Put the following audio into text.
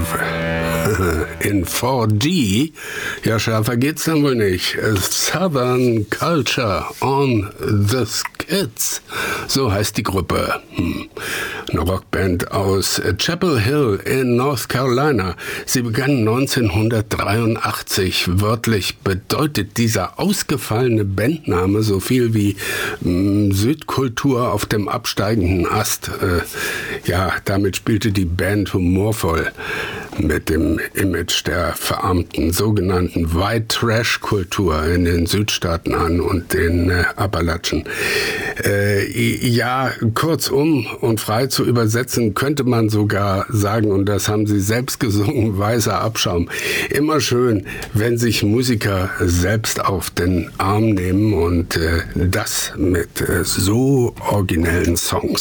in 4D. Ja, schärfer geht's dann wohl nicht. Southern Culture on the Skids. So heißt die Gruppe. Eine Rockband aus Chapel Hill in North Carolina. Sie begann 1983. Wörtlich bedeutet dieser ausgefallene Bandname so viel wie Südkultur auf dem absteigenden Ast. Ja, damit spielte die Band humorvoll mit dem Image der verarmten sogenannten White Trash Kultur in den Südstaaten an und den Appalachen. Ja, kurzum und frei zu übersetzen könnte man sogar sagen, und das haben sie selbst gesungen, weißer Abschaum. Immer schön, wenn sich Musiker selbst auf den Arm nehmen und das mit so originellen Songs.